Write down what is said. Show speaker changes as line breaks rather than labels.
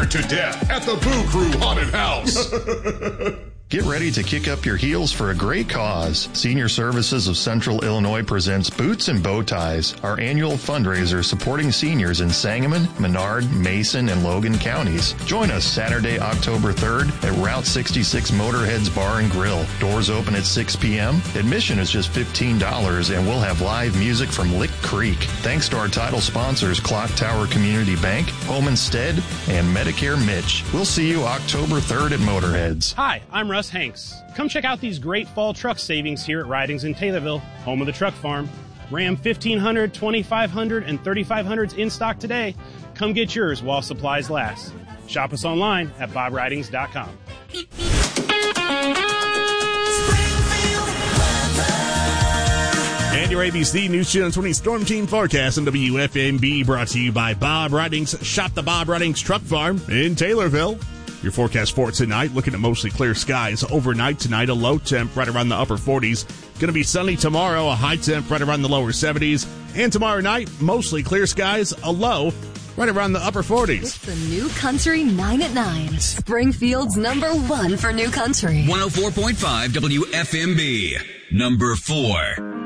scared to death at the Boo Crew Haunted House.
Get ready to kick up your heels for a great cause. Senior Services of Central Illinois presents Boots and Bow Ties, our annual fundraiser supporting seniors in Sangamon, Menard, Mason, and Logan counties. Join us Saturday, October 3rd at Route 66 Motorheads Bar and Grill. Doors open at 6 p.m. Admission is just $15, and we'll have live music from Lick Creek. Thanks to our title sponsors, Clock Tower Community Bank, Home Instead, and Medicare Mitch. We'll see you October 3rd at Motorheads.
Hi, I'm Russ Hanks. Come check out these great fall truck savings here at Ridings in Taylorville, home of the truck farm. Ram 1500, 2500, and 3500s in stock today. Come get yours while supplies last. Shop us online at bobridings.com.
And your ABC News Channel 20 Storm Team forecast on WFMB, brought to you by Bob Ridings. Shop the Bob Ridings Truck Farm in Taylorville. Your forecast for tonight, looking at mostly clear skies. Overnight tonight, a low temp right around the upper 40s. Going to be sunny tomorrow, a high temp right around the lower 70s. And tomorrow night, mostly clear skies, a low right around the upper 40s.
It's the New Country 9 at 9. Springfield's number 1 for New Country.
104.5 WFMB. Number 4.